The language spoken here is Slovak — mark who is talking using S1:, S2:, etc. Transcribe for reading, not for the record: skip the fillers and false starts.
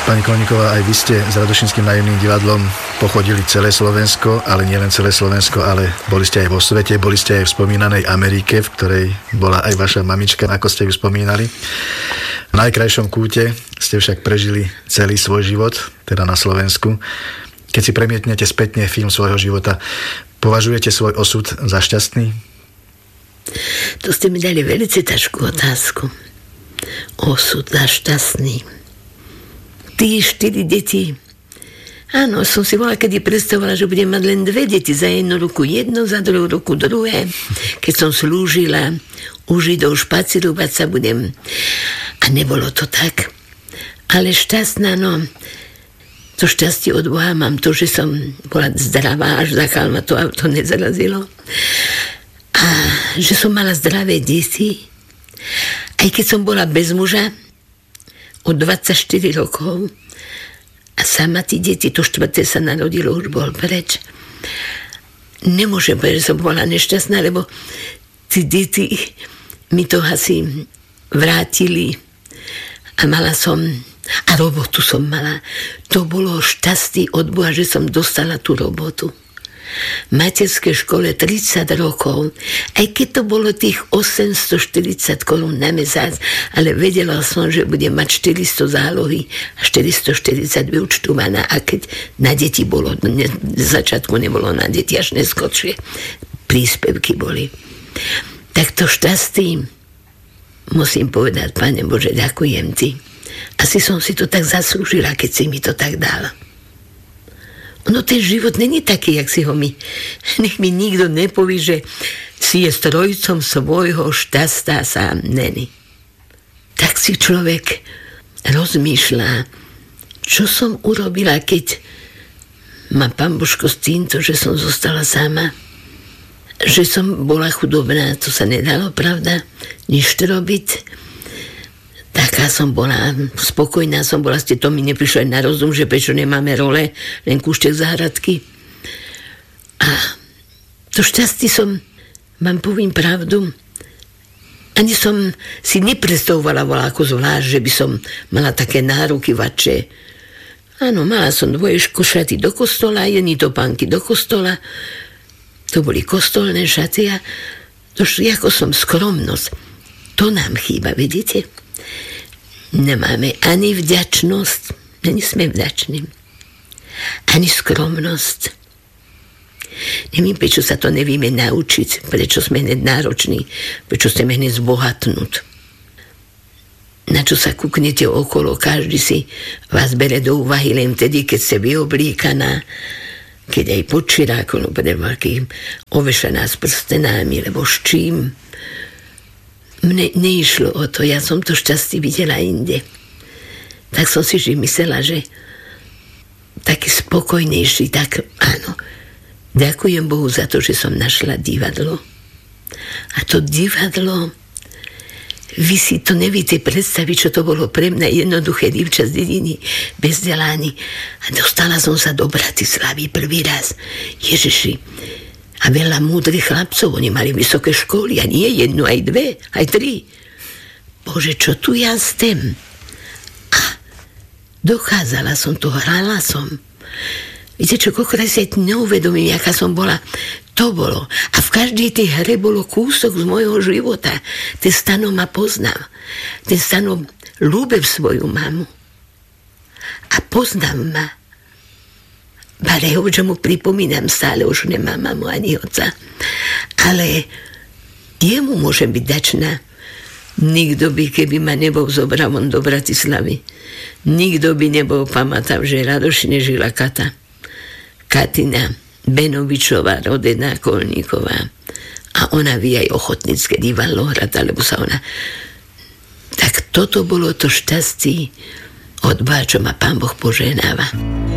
S1: Pani Kolníková, aj vy ste s Radošinským nájomným divadlom pochodili celé Slovensko, ale nielen celé Slovensko, ale boli ste aj vo svete, boli ste aj v spomínanej Amerike, v ktorej bola aj vaša mamička, ako ste ju spomínali. V najkrajšom kúte ste však prežili celý svoj život, teda na Slovensku. Keď si premietnete spätne film svojho života, považujete svoj osud za šťastný?
S2: To ste mi dali veľmi ťažkú otázku. Osud za šťastný. Tí 4 deti. Áno, som si bola kedy predstavovala, že budem mať len 2 deti. Za jednu ruku jedno, za druhú ruku druhé. Keď som slúžila u Židov špacírovať sa budem. A nebolo to tak. Ale šťastná, no, to šťastie od Boha mám to, že som bola zdravá, až za ma to auto nezarazilo. A že som mala zdravé deti. Aj keď som bola bez muža, od 24 rokov a sama tí deti, to 4. sa narodilo, už bol preč. Nemôžem povedať, že som bola nešťastná, lebo tí deti mi to asi vrátili a mala som, a robotu som mala. To bolo šťastie od Boha, že som dostala tú robotu. V materskej škole 30 rokov, aj keď to bolo tých 840 korún na mesiac, ale vedela som, že budem mať 400 zálohy a 440 vyúčtovaná, a keď na deti bolo, v začiatku nebolo na deti, až neskôršie príspevky boli. Tak to šťastie, musím povedať, Pane Bože, ďakujem Ti. Asi som si to tak zaslúžila, keď si mi to tak dala. No ten život není taký, jak si ho my. Nech mi nikto nepoví, že si je strojcom svojho šťastia sám. Není. Tak si človek rozmýšľa, čo som urobila, keď ma Pán Božko s týmto, že som zostala sama. Že som bola chudobná, to sa nedalo, pravda? Nič robiť. Taká som bola, spokojná som bola, to mi neprišlo aj na rozum, že prečo nemáme role, len kúštek záhradky. A to šťastie som, vám poviem pravdu, ani som si nepredstavovala voľako zvlášť, že by som mala také náruky vače. Áno, mala som 2 šaty do kostola, jedny topánky do kostola, to boli kostolné šaty a to ako som skromnosť. To nám chýba, vidíte? Nemáme ani vďačnosť, nie sme vďační, ani skromnosť. Neviem, prečo sa to nevieme naučiť, prečo sme hneď nároční, prečo chceme hneď zbohatnúť. Na čo sa kúknete okolo, každý si vás bere do úvahy len vtedy, keď ste vyoblíkaná, keď aj pod čirákom, ovešená s prstenami, lebo s čím. Mne neišlo o to, ja som to šťastie videla inde. Tak som si myslela, že taký spokojnejší, tak áno. Ďakujem Bohu za to, že som našla divadlo. A to divadlo, vy si to neviete predstaviť, čo to bolo pre mňa, jednoduché dievča z dediny, bez vzdelania. A dostala som sa do Bratislavy prvý raz. Ježiši, a veľa múdrych chlapcov, oni mali vysoké školy, a nie 1, aj 2, aj 3. Bože, čo tu ja stem? A dochádzala som to, hrala som. Viete čo, koľko si aj neuvedomím, jaká som bola. To bolo. A v každej tej hre bolo kúsok z mojho života. Ten Stano ma poznal. Ten Stano ľúbil svoju mamu. A poznám ma. Bare, že mu pripomínam stále, už nemám mamu ani otca. Ale jemu môžem byť dačná. Nikto by, keby ma nebol zobral on do Bratislavy, nikto by nebol pamätal, že Radošine žila Katina Benovičová, rodená Kolníková. A ona vie aj ochotnícke divadlo hrať, alebo sa ona... Tak toto bolo to šťastie od Boha, čo ma Pán Boh poženáva.